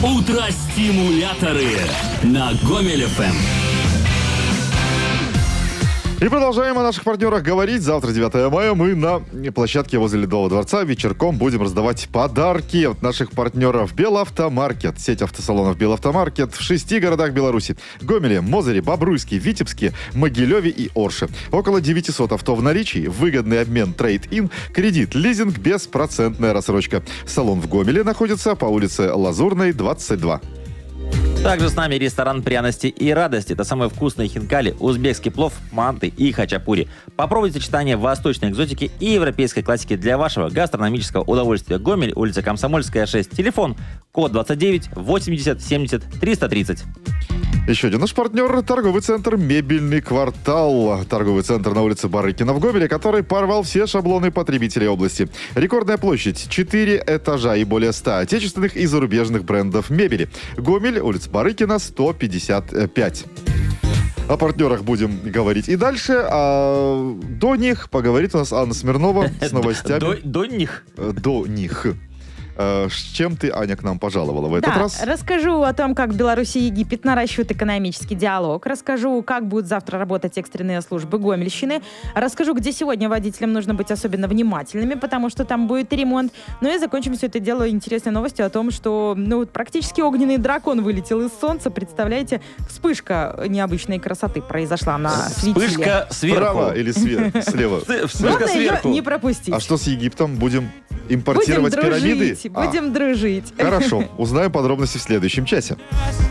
Утро-стимуляторы на Гомель ФМ. И продолжаем о наших партнерах говорить. Завтра, 9 мая, мы на площадке возле Ледового дворца вечерком будем раздавать подарки от наших партнеров. Белавтомаркет. Сеть автосалонов Белавтомаркет в 6 городах Беларуси. Гомеле, Мозыре, Бобруйске, Витебске, Могилеве и Орше. Около 900 авто в наличии. Выгодный обмен трейд-ин, кредит, лизинг, беспроцентная рассрочка. Салон в Гомеле находится по улице Лазурной, 22. Также с нами ресторан пряности и радости. Это самые вкусные хинкали, узбекский плов, манты и хачапури. Попробуйте сочетание восточной экзотики и европейской классики для вашего гастрономического удовольствия. Гомель, улица Комсомольская, 6. Телефон код 29 80 70 330. Еще один наш партнер – торговый центр «Мебельный квартал». Торговый центр на улице Барыкина в Гомеле, который порвал все шаблоны потребителей области. Рекордная площадь – 4 этажа и более 100 отечественных и зарубежных брендов мебели. Гомель, улица Барыкина, 155. О партнерах будем говорить и дальше. А до них поговорит у нас Анна Смирнова с новостями. До них? До них. С чем ты, Аня, к нам пожаловала в этот раз? Расскажу о том, как Беларусь и Египет наращивают экономический диалог. Расскажу, как будут завтра работать экстренные службы Гомельщины. Расскажу, где сегодня водителям нужно быть особенно внимательными, потому что там будет ремонт. Ну и закончим все это дело интересной новостью о том, что практически огненный дракон вылетел из солнца. Представляете, вспышка необычной красоты произошла на светиле. Вспышка сверху. Справа или слева? Вспышка сверху. Ее не пропустить. А что с Египтом? Будем импортировать пирамиды? Будем дружить. Хорошо, узнаем подробности в следующем часе.